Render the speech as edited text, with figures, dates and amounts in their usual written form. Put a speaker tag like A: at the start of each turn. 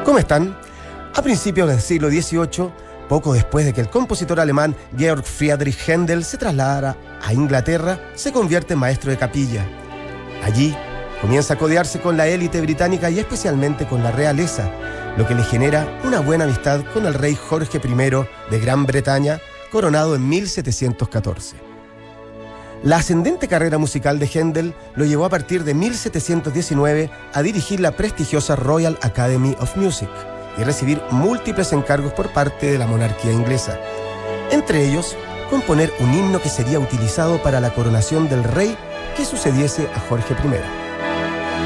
A: ¿Cómo están? A principios del siglo XVIII, poco después de que el compositor alemán Georg Friedrich Händel se trasladara a Inglaterra, se convierte en maestro de capilla. Allí comienza a codearse con la élite británica y especialmente con la realeza, lo que le genera una buena amistad con el rey Jorge I de Gran Bretaña, coronado en 1714. La ascendente carrera musical de Händel lo llevó a partir de 1719 a dirigir la prestigiosa Royal Academy of Music y recibir múltiples encargos por parte de la monarquía inglesa. Entre ellos, componer un himno que sería utilizado para la coronación del rey que sucediese a Jorge I.